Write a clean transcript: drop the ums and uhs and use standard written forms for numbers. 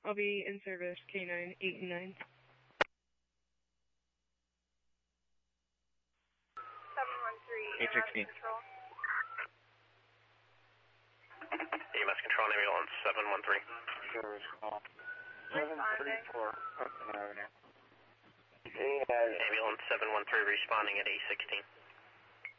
I'll be in service K9 8 and 9. 713 816. Control. EMS control, ambulance 713. Service call. Responding. 734 Upton Avenue. Ambulance 713 responding at 816.